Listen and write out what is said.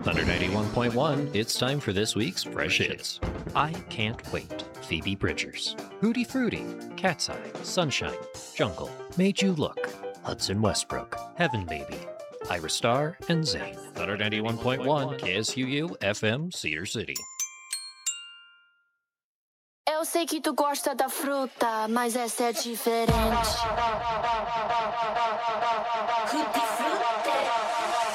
Thunder 91.1, it's time for this week's Fresh Hits. I Can't Wait, Phoebe Bridgers. Hootie Fruity, Cat's Eye, Sunshine, Jungle, Made You Look, Hudson Westbrook, Heaven Baby, Ira Star, and Zayn. Thunder 91.1, KSUU, FM, Cedar City. Eu sei que tu gosta da fruta, mas essa é diferente. Tutti frutti.